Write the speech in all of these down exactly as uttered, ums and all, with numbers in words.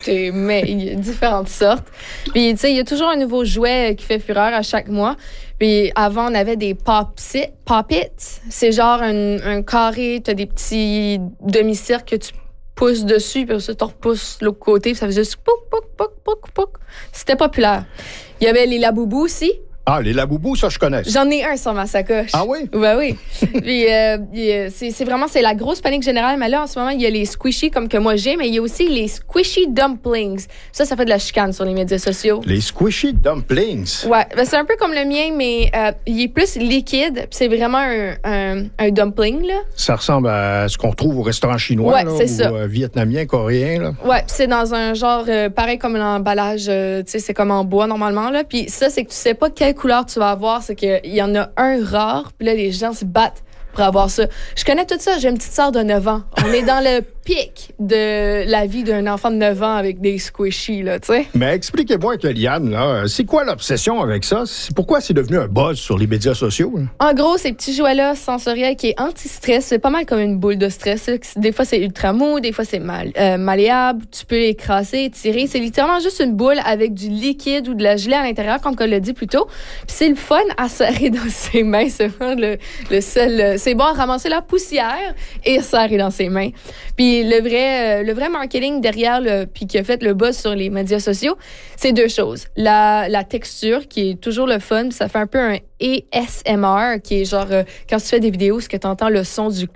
tes mains. Il y a différentes sortes. Puis, tu sais, il y a toujours un nouveau jouet qui fait fureur à chaque mois. Puis avant, on avait des pop-it. Pop-it, c'est genre un, un carré, tu as des petits demi-cercles que tu pousses dessus, puis ça, tu repousses de l'autre côté, puis ça faisait juste pouc, pouc, pouc, pouc, pouc. C'était populaire. Il y avait les Laboubous aussi. Ah, les Laboubous, ça, je connais. J'en ai un sur ma sacoche. Ah oui? Ben oui. Puis, euh, c'est, c'est vraiment, c'est la grosse panique générale. Mais là, en ce moment, il y a les squishy comme que moi j'ai, mais il y a aussi les squishy dumplings. Ça, ça fait de la chicane sur les médias sociaux. Les squishy dumplings? Ouais. Ben, c'est un peu comme le mien, mais euh, il est plus liquide. Puis c'est vraiment un, un, un dumpling, là. Ça ressemble à ce qu'on trouve au restaurant chinois, ouais, là, c'est ou ça. Euh, vietnamien, coréen, là. Ouais, c'est dans un genre, euh, pareil comme l'emballage, euh, tu sais, c'est comme en bois, normalement, là. Puis ça, c'est que tu sais pas quelle couleur tu vas avoir. C'est qu'il y en a un rare, puis là, les gens se battent pour avoir ça. Je connais tout ça. J'ai une petite sœur de neuf ans. On est dans le pic de la vie d'un enfant de neuf ans avec des squishies, là, tu sais. Mais expliquez-moi, Kellyanne, là, c'est quoi l'obsession avec ça? C'est pourquoi c'est devenu un buzz sur les médias sociaux? Là? En gros, ces petits jouets-là sensoriels qui est anti-stress, c'est pas mal comme une boule de stress. Des fois, c'est ultra mou, des fois, c'est mal, euh, malléable. Tu peux écraser, étirer. C'est littéralement juste une boule avec du liquide ou de la gelée à l'intérieur, comme on l'a dit plus tôt. Puis c'est le fun à serrer dans ses mains. C'est vraiment le, le seul... C'est bon à ramasser la poussière et serrer dans ses mains. Puis le vrai, le vrai marketing derrière, le, puis qui a fait le buzz sur les médias sociaux, c'est deux choses. La, la texture, qui est toujours le fun, ça fait un peu un A S M R, qui est genre, euh, quand tu fais des vidéos, ce que tu entends le son du...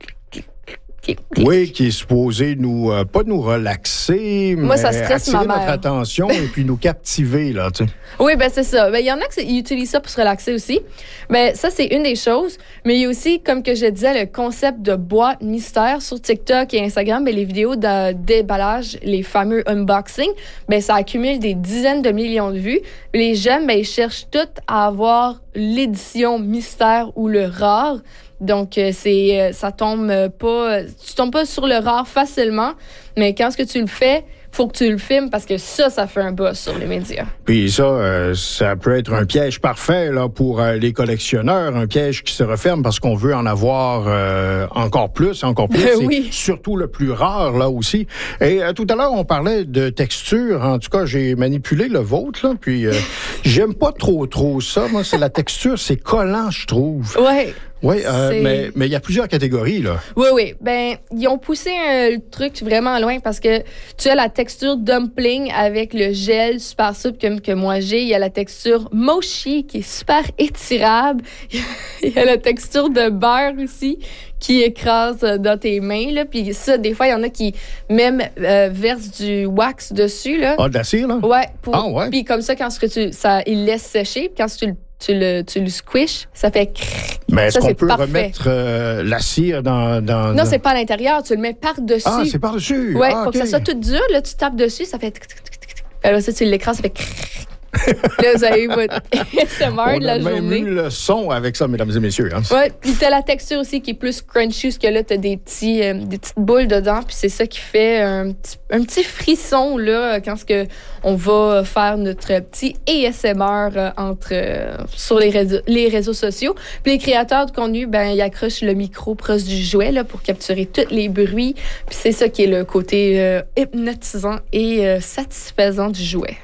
Oui, qui est supposé nous, euh, pas nous relaxer, Moi, mais ça stresse attirer ma notre mère. attention et puis nous captiver, là, tu sais. Oui, ben c'est ça. Ben il y en a qui utilisent ça pour se relaxer aussi. Ben ça, c'est une des choses. Mais il y a aussi, comme que je disais, le concept de boîte mystère sur TikTok et Instagram. Ben les vidéos de, déballage, les fameux unboxing, ben ça accumule des dizaines de millions de vues. Les jeunes, ben ils cherchent toutes à avoir l'édition mystère ou le rare. Donc, euh, c'est, euh, ça tombe euh, pas... Tu tombes pas sur le rare facilement, mais quand ce que tu le fais, faut que tu le filmes parce que ça, ça fait un buzz sur les médias. Puis ça, euh, ça peut être un piège parfait là, pour euh, les collectionneurs, un piège qui se referme parce qu'on veut en avoir euh, encore plus, encore plus. Ben oui. Surtout le plus rare, là aussi. Et euh, tout à l'heure, on parlait de texture. En tout cas, j'ai manipulé le vôtre, là, puis euh, j'aime pas trop, trop ça. Moi, c'est la texture, c'est collant, je trouve. Ouais. Oui, euh, C'est... mais mais il y a plusieurs catégories, là. Oui, oui. Ben, ils ont poussé euh, le truc vraiment loin parce que tu as la texture dumpling avec le gel super souple comme que moi j'ai. Il y a la texture mochi qui est super étirable. Il y a la texture de beurre aussi qui écrase dans tes mains, là. Puis ça, des fois, il y en a qui même euh, versent du wax dessus, là. Ah, de la cire, là? Ouais. Pour... Ah, ouais. Puis comme ça, quand ce que tu... ça, il laisse sécher. Puis quand tu le Tu le, tu le squish, ça fait crrr. Mais est-ce ça, qu'on c'est peut parfait. remettre euh, la cire dans... dans Non, dans... c'est pas à l'intérieur. Tu le mets par-dessus. Ah, c'est par-dessus. Oui, ah, pour okay. que ça soit tout dur. Là, tu tapes dessus, ça fait... tic, tic, tic, tic, tic. Alors ça, tu l'écrases, ça fait... crrr. Là, vous avez votre A S M R de la On a même journée. eu le son avec ça, mesdames et messieurs. Hein. Ouais, puis t'as la texture aussi qui est plus crunchy, parce que là, t'as des, petits, euh, des petites boules dedans, puis c'est ça qui fait un petit, un petit frisson, là, quand ce que on va faire notre petit A S M R euh, entre, euh, sur les réseaux, les réseaux sociaux. Puis les créateurs de contenu, ben, ils accrochent le micro proche du jouet, là, pour capturer tous les bruits, puis c'est ça qui est le côté euh, hypnotisant et euh, satisfaisant du jouet.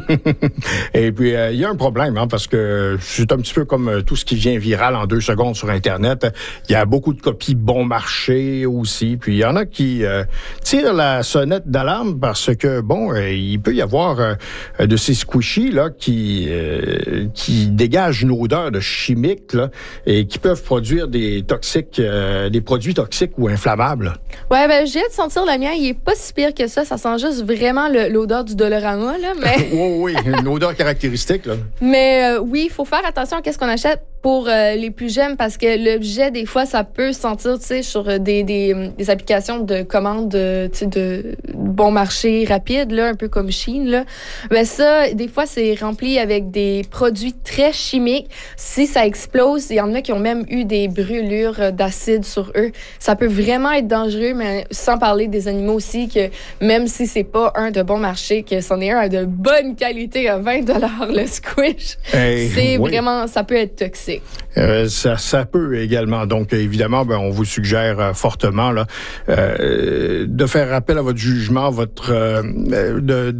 Et puis, il euh, y a un problème, hein, parce que c'est un petit peu comme euh, tout ce qui vient viral en deux secondes sur Internet. Il y a beaucoup de copies bon marché aussi. Puis, il y en a qui euh, tirent la sonnette d'alarme parce que, bon, euh, il peut y avoir euh, de ces squishies là, qui, euh, qui dégagent une odeur de chimique là, et qui peuvent produire des toxiques, euh, des produits toxiques ou inflammables. Ouais, ben, j'ai hâte de sentir le mien. Il est pas si pire que ça. Ça sent juste vraiment le, l'odeur du Dolorama, là, mais... oui, oui, une odeur caractéristique, là. Mais euh, oui, il faut faire attention à ce qu'on achète pour euh, les plus jeunes parce que l'objet, des fois, ça peut sentir, tu sais, sur des, des, des applications de commandes, tu sais, de bon marché rapide, là, un peu comme Shein, là. Ben ça, des fois, c'est rempli avec des produits très chimiques. Si ça explose, il y en a qui ont même eu des brûlures d'acide sur eux. Ça peut vraiment être dangereux, mais sans parler des animaux aussi, que même si c'est pas un de bon marché, que c'en est un de bonne qualité à vingt dollars le squish, hey, c'est oui. vraiment, ça peut être toxique. Euh, ça, ça peut également. Donc, évidemment, ben, on vous suggère euh, fortement là, euh, de faire appel à votre jugement, votre euh, de,